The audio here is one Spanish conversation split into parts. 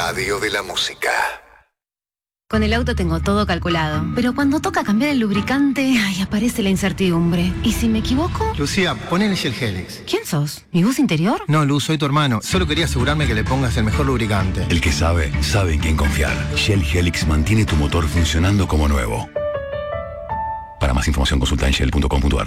radio de la música. Con el auto tengo todo calculado, pero cuando toca cambiar el lubricante, aparece la incertidumbre. ¿Y si me equivoco? Lucía, ponele Shell Helix. ¿Quién sos? ¿Mi bus interior? No, Luz, soy tu hermano. Solo quería asegurarme que le pongas el mejor lubricante. El que sabe, sabe en quién confiar. Shell Helix mantiene tu motor funcionando como nuevo. Para más información consulta en shell.com.ar.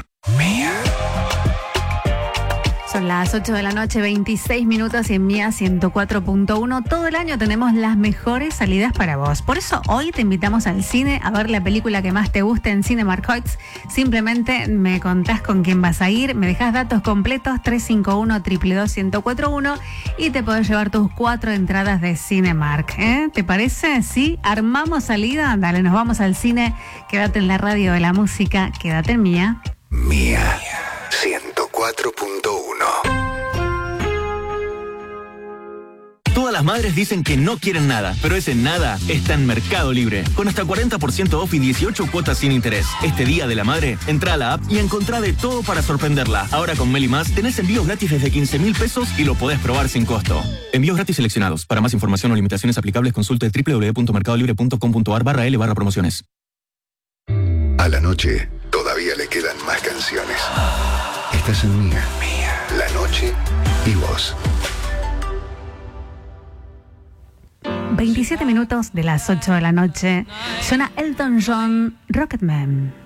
Son las 8 de la noche, 26 minutos y en Mía 104.1. Todo el año tenemos las mejores salidas para vos. Por eso hoy te invitamos al cine a ver la película que más te guste en Cinemark Heights. Simplemente me contás con quién vas a ir, me dejás datos completos 351-222-1041 y te podés llevar tus 4 entradas de Cinemark. ¿Te parece? ¿Sí? ¿Armamos salida? Dale, nos vamos al cine. Quédate en la radio de la música. Quédate en Mía. Mía 104.1. Todas las madres dicen que no quieren nada, pero ese nada está en Mercado Libre. Con hasta 40% off y 18 cuotas sin interés. Este Día de la Madre, entra a la app y encontrá de todo para sorprenderla. Ahora con Meli Más tenés envíos gratis desde 15.000 pesos y lo podés probar sin costo. Envíos gratis seleccionados. Para más información o limitaciones aplicables consulte www.mercadolibre.com.ar/L/promociones. A la noche todavía le quedan más canciones. Estás en Mía, la noche y vos. 27 minutos de las 8 de la noche. Suena Elton John, Rocketman.